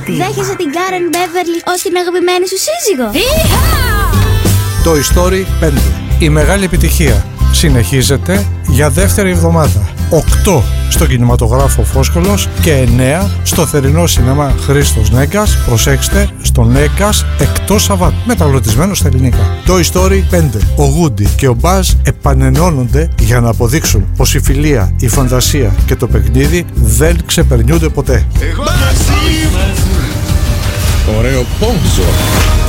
κάτι. Δέχεσαι την Karen Beverly ως την αγαπημένη σου σύζυγο? Toy Story 5. Η μεγάλη επιτυχία συνεχίζεται για δεύτερη εβδομάδα. 8 στο κινηματογράφο Φόσκολος και 9 στο θερινό σινεμά Χρήστος Νέκας. Προσέξτε, στο Νέκας εκτός Σαββάτου. Μεταγλωτισμένο στα ελληνικά. Toy Story 5. Ο Woody και ο Buzz επανενώνονται για να αποδείξουν πως η φιλία, η φαντασία και το παιχνίδι δεν ξεπερνιούνται ποτέ. Εγώ μαζί. Ωραίο πόντζο.